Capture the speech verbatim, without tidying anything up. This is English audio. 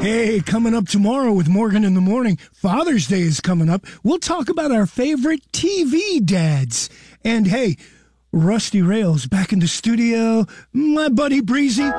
Hey, coming up tomorrow with Morgan in the Morning, Father's Day is coming up. We'll talk about our favorite T V dads. And hey, Rusty Rails back in the studio. My buddy Breezy,